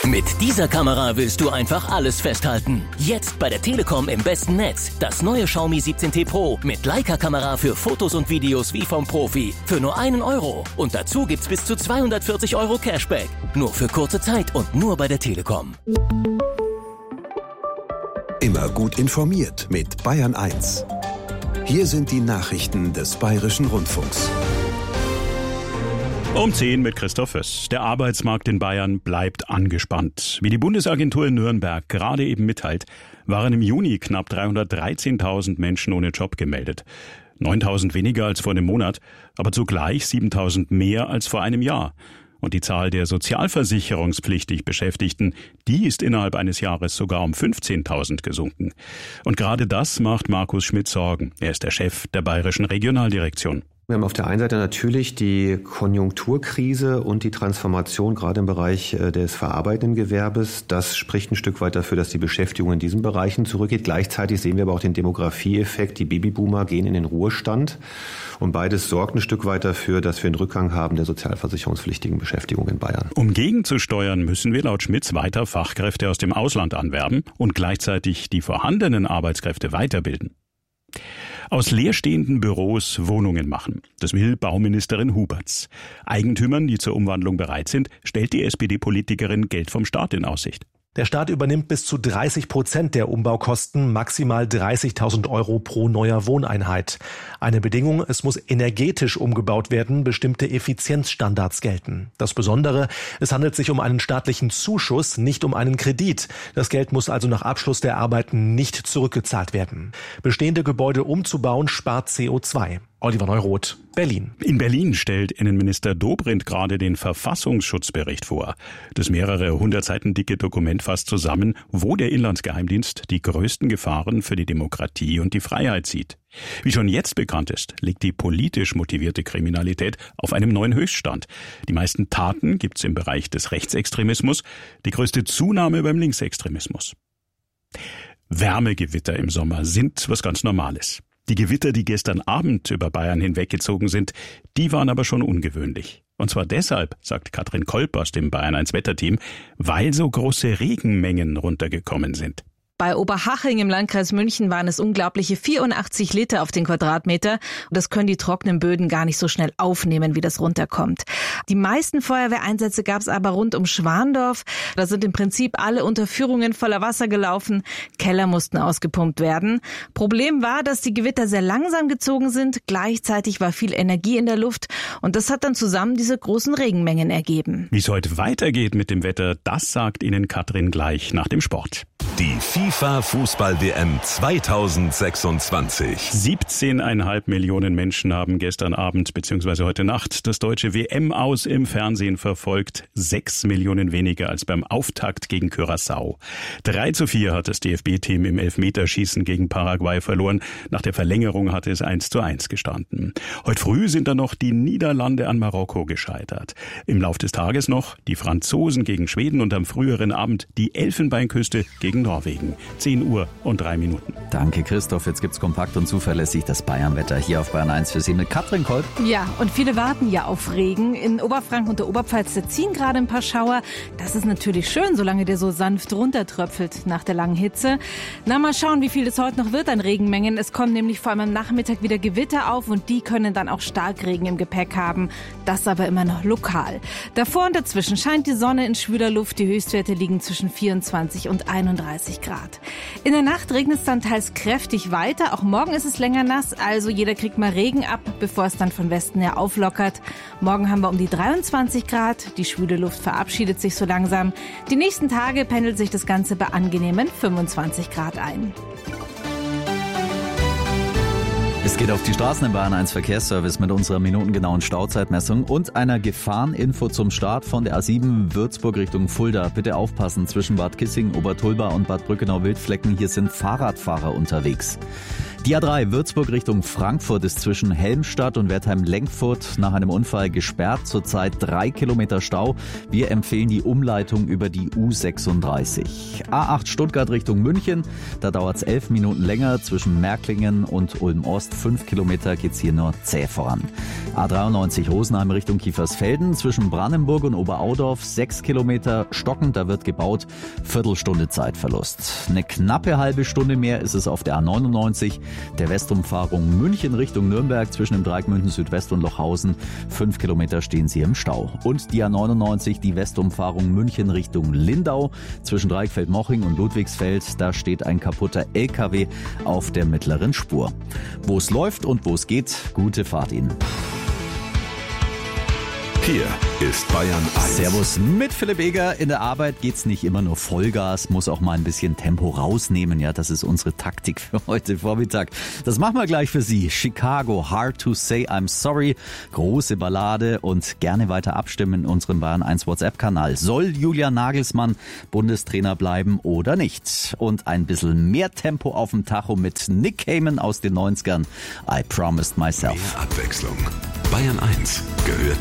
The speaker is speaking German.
Mit dieser Kamera willst du einfach alles festhalten. Jetzt bei der Telekom im besten Netz. Das neue Xiaomi 17T Pro mit Leica-Kamera für Fotos und Videos wie vom Profi. Für nur 1 Euro. Und dazu gibt's bis zu 240 Euro Cashback. Nur für kurze Zeit und nur bei der Telekom. Immer gut informiert mit Bayern 1. Hier sind die Nachrichten des Bayerischen Rundfunks. Um 10 mit Christoph Höss. Der Arbeitsmarkt in Bayern bleibt angespannt. Wie die Bundesagentur in Nürnberg gerade eben mitteilt, waren im Juni knapp 313.000 Menschen ohne Job gemeldet. 9.000 weniger als vor einem Monat, aber zugleich 7.000 mehr als vor einem Jahr. Und die Zahl der sozialversicherungspflichtig Beschäftigten, die ist innerhalb eines Jahres sogar um 15.000 gesunken. Und gerade das macht Markus Schmidt Sorgen. Er ist der Chef der Bayerischen Regionaldirektion. Wir haben auf der einen Seite natürlich die Konjunkturkrise und die Transformation gerade im Bereich des verarbeitenden Gewerbes. Das spricht ein Stück weit dafür, dass die Beschäftigung in diesen Bereichen zurückgeht. Gleichzeitig sehen wir aber auch den Demografieeffekt. Die Babyboomer gehen in den Ruhestand. Und beides sorgt ein Stück weit dafür, dass wir einen Rückgang haben der sozialversicherungspflichtigen Beschäftigung in Bayern. Um gegenzusteuern, müssen wir laut Schmitz weiter Fachkräfte aus dem Ausland anwerben und gleichzeitig die vorhandenen Arbeitskräfte weiterbilden. Aus leerstehenden Büros Wohnungen machen. Das will Bauministerin Huberts. Eigentümern, die zur Umwandlung bereit sind, stellt die SPD-Politikerin Geld vom Staat in Aussicht. Der Staat übernimmt bis zu 30% der Umbaukosten, maximal 30.000 Euro pro neuer Wohneinheit. Eine Bedingung, es muss energetisch umgebaut werden, bestimmte Effizienzstandards gelten. Das Besondere, es handelt sich um einen staatlichen Zuschuss, nicht um einen Kredit. Das Geld muss also nach Abschluss der Arbeiten nicht zurückgezahlt werden. Bestehende Gebäude umzubauen spart CO2. Oliver Neuroth, Berlin. In Berlin stellt Innenminister Dobrindt gerade den Verfassungsschutzbericht vor. Das mehrere 100 Seiten dicke Dokument fasst zusammen, wo der Inlandsgeheimdienst die größten Gefahren für die Demokratie und die Freiheit sieht. Wie schon jetzt bekannt ist, liegt die politisch motivierte Kriminalität auf einem neuen Höchststand. Die meisten Taten gibt's im Bereich des Rechtsextremismus, die größte Zunahme beim Linksextremismus. Wärmegewitter im Sommer sind was ganz Normales. Die Gewitter, die gestern Abend über Bayern hinweggezogen sind, die waren aber schon ungewöhnlich. Und zwar deshalb, sagt Katrin Kolb aus dem Bayern 1 Wetterteam, weil so große Regenmengen runtergekommen sind. Bei Oberhaching im Landkreis München waren es unglaubliche 84 Liter auf den Quadratmeter. Und das können die trockenen Böden gar nicht so schnell aufnehmen, wie das runterkommt. Die meisten Feuerwehreinsätze gab es aber rund um Schwandorf. Da sind im Prinzip alle Unterführungen voller Wasser gelaufen. Keller mussten ausgepumpt werden. Problem war, dass die Gewitter sehr langsam gezogen sind. Gleichzeitig war viel Energie in der Luft. Und das hat dann zusammen diese großen Regenmengen ergeben. Wie es heute weitergeht mit dem Wetter, das sagt Ihnen Katrin gleich nach dem Sport. Die FIFA-Fußball-WM 2026. 17,5 Millionen Menschen haben gestern Abend bzw. heute Nacht das deutsche WM-Aus im Fernsehen verfolgt. 6 Millionen weniger als beim Auftakt gegen Curaçao. 3:4 hat das DFB-Team im Elfmeterschießen gegen Paraguay verloren. Nach der Verlängerung hatte es 1:1 gestanden. Heute früh sind dann noch die Niederlande an Marokko gescheitert. Im Lauf des Tages noch die Franzosen gegen Schweden und am früheren Abend die Elfenbeinküste gegen Norwegen. 10:03. Danke Christoph, jetzt gibt's kompakt und zuverlässig das Bayernwetter hier auf Bayern 1 für Sie mit Katrin Kolb. Ja, und viele warten ja auf Regen. In Oberfranken und der Oberpfalz, da ziehen gerade ein paar Schauer. Das ist natürlich schön, solange der so sanft runtertröpfelt nach der langen Hitze. Na, mal schauen, wie viel es heute noch wird an Regenmengen. Es kommen nämlich vor allem am Nachmittag wieder Gewitter auf und die können dann auch Starkregen im Gepäck haben. Das aber immer noch lokal. Davor und dazwischen scheint die Sonne in schwüler Luft. Die Höchstwerte liegen zwischen 24 und 31 Grad. In der Nacht regnet es dann teils kräftig weiter. Auch morgen ist es länger nass, also jeder kriegt mal Regen ab, bevor es dann von Westen her auflockert. Morgen haben wir um die 23 Grad. Die schwüle Luft verabschiedet sich so langsam. Die nächsten Tage pendelt sich das Ganze bei angenehmen 25 Grad ein. Es geht auf die Straßen im Bayern 1 Verkehrsservice mit unserer minutengenauen Stauzeitmessung und einer Gefahreninfo zum Start von der A7 Würzburg Richtung Fulda. Bitte aufpassen, zwischen Bad Kissingen, Obertulba und Bad Brückenau-Wildflecken, hier sind Fahrradfahrer unterwegs. Die A3 Würzburg Richtung Frankfurt ist zwischen Helmstadt und Wertheim-Lenkfurt nach einem Unfall gesperrt. Zurzeit 3 Kilometer Stau. Wir empfehlen die Umleitung über die U36. A8 Stuttgart Richtung München. Da dauert es 11 Minuten länger. Zwischen Märklingen und Ulm-Ost 5 Kilometer geht's hier nur zäh voran. A93 Rosenheim Richtung Kiefersfelden. Zwischen Brandenburg und Oberaudorf 6 Kilometer stockend. Da wird gebaut. Viertelstunde Zeitverlust. Eine knappe halbe Stunde mehr ist es auf der A99. Der Westumfahrung München Richtung Nürnberg zwischen dem Dreieck München Südwest und Lochhausen. 5 Kilometer stehen sie im Stau. Und die A99, die Westumfahrung München Richtung Lindau zwischen Dreieck Feldmoching und Ludwigsfeld. Da steht ein kaputter LKW auf der mittleren Spur. Wo es läuft und wo es geht, gute Fahrt Ihnen. Hier ist Bayern 1. Servus mit Philipp Eger. In der Arbeit geht's nicht immer nur Vollgas, muss auch mal ein bisschen Tempo rausnehmen. Ja, das ist unsere Taktik für heute Vormittag. Das machen wir gleich für Sie. Chicago, Hard to Say I'm Sorry. Große Ballade und gerne weiter abstimmen in unserem Bayern 1 WhatsApp-Kanal. Soll Julian Nagelsmann Bundestrainer bleiben oder nicht? Und ein bisschen mehr Tempo auf dem Tacho mit Nick Cayman aus den 90ern. I Promised Myself. Mehr Abwechslung. Bayern 1 gehört